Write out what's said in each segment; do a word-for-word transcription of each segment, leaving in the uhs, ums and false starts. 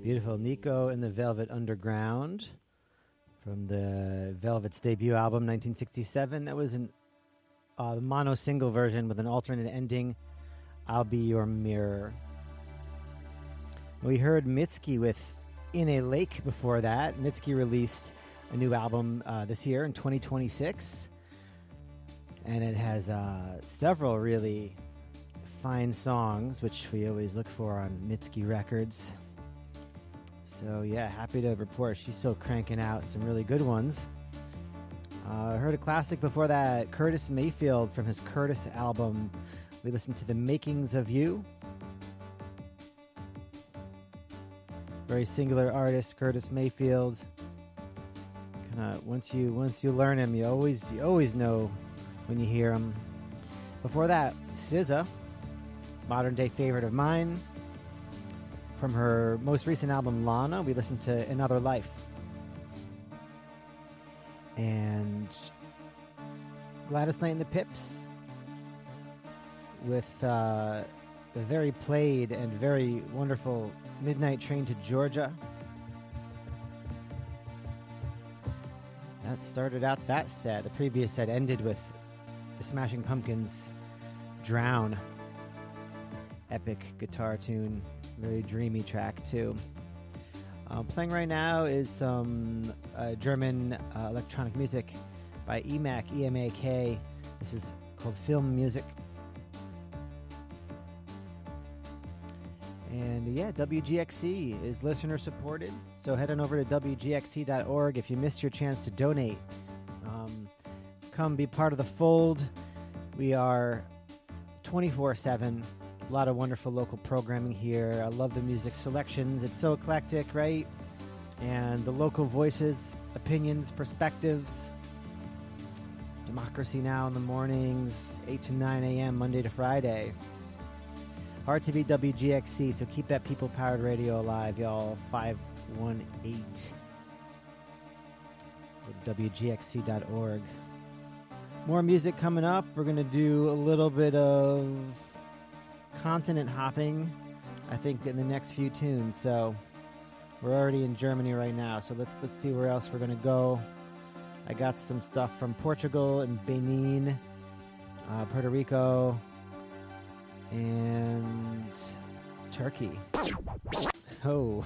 Beautiful. Nico and the Velvet Underground from the Velvet's debut album, nineteen sixty-seven. That was an uh, mono single version with an alternate ending, I'll Be Your Mirror. We heard Mitski with In a Lake before that. Mitski released a new album uh, this year in twenty twenty-six, and it has uh, several really fine songs, which we always look for on Mitski Records. So yeah, happy to report she's still cranking out some really good ones. I uh, heard a classic before that, Curtis Mayfield from his Curtis album. We listened to The Makings of You. Very singular artist, Curtis Mayfield. Kind of once you once you learn him, you always you always know when you hear him. Before that, S Z A, modern day favorite of mine. From her most recent album, Lana, we listened to Another Life. And Gladys Knight and the Pips with uh, the very played and very wonderful Midnight Train to Georgia. That started out that set. The previous set ended with the Smashing Pumpkins' Drown. Epic guitar tune. Very dreamy track, too. Uh, playing right now is some uh, German uh, electronic music by E M A C, E M A K. This is called Film Music. And yeah, W G X C is listener supported. So head on over to W G X C dot org if you missed your chance to donate. Um, come be part of the fold. We are twenty-four seven. A lot of wonderful local programming here. I love the music selections. It's so eclectic, right? And the local voices, opinions, perspectives. Democracy Now! In the mornings, eight to nine a.m., Monday to Friday. Hard to beat W G X C, so keep that people-powered radio alive, y'all. five one eight. W G X C dot org. More music coming up. We're going to do a little bit of continent hopping, I think, in the next few tunes. So we're already in Germany right now, so let's let's see where else we're gonna go. I got some stuff from Portugal and Benin, uh, Puerto Rico, and Turkey. Oh,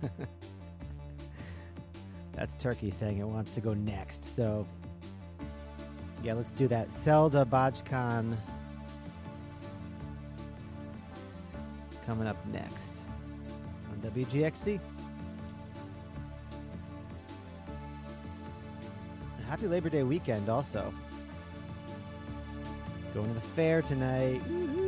that's Turkey saying it wants to go next. So yeah, let's do that. Selda Bajkan coming up next on W G X C. Happy Labor Day weekend also. Going to the fair tonight. Woo-hoo.